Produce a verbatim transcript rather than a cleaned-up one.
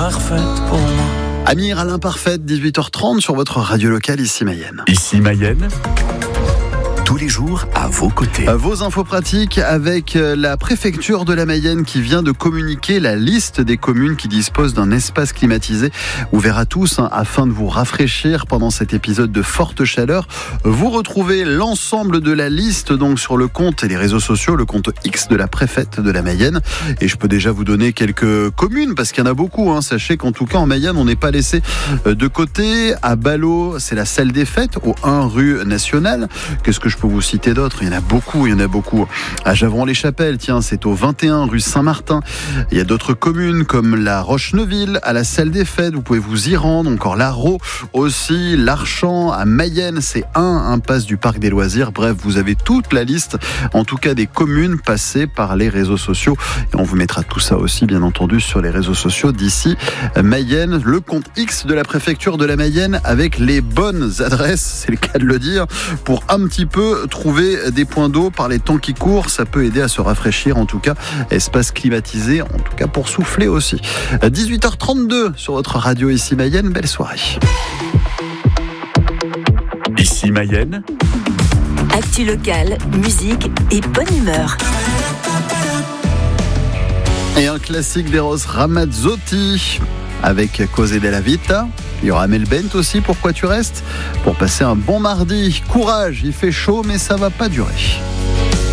l'imparfaite pour moi. Amir à l'imparfaite, dix-huit heures trente sur votre radio locale, ici Mayenne. Ici Mayenne, tous les jours à vos côtés. Vos infos pratiques avec la préfecture de la Mayenne qui vient de communiquer la liste des communes qui disposent d'un espace climatisé ouvert à tous, hein, afin de vous rafraîchir pendant cet épisode de forte chaleur. Vous retrouvez l'ensemble de la liste donc sur le compte et les réseaux sociaux, le compte X de la préfète de la Mayenne. Et je peux déjà vous donner quelques communes parce qu'il y en a beaucoup, hein. Sachez qu'en tout cas en Mayenne, on n'est pas laissé de côté. À Ballot, c'est la salle des fêtes au un rue Nationale. Qu'est-ce que je peux vous citer d'autres? Il y en a beaucoup, il y en a beaucoup. À Javron-les-Chapelles, tiens, c'est au vingt et un rue Saint-Martin. Il y a d'autres communes comme la Roche-Neuville, à la salle des fêtes, vous pouvez vous y rendre. Encore la Raux aussi, l'Archamp, à Mayenne, c'est un impasse du parc des loisirs. Bref, vous avez toute la liste, en tout cas des communes passées par les réseaux sociaux. Et on vous mettra tout ça aussi, bien entendu, sur les réseaux sociaux d'ici Mayenne. Le compte X de la préfecture de la Mayenne avec les bonnes adresses, c'est le cas de le dire, pour un petit peu trouver des points d'eau par les temps qui courent. Ça peut aider à se rafraîchir, en tout cas. Espace climatisé, en tout cas pour souffler aussi. dix-huit heures trente-deux sur votre radio ici Mayenne. Belle soirée. Ici Mayenne, actu locale, musique et bonne humeur. Et un classique d'Eros Ramazzotti avec Cose della Vita. Il y aura Mel Bent aussi, Pourquoi tu restes, pour passer un bon mardi. Courage, il fait chaud mais ça va pas durer.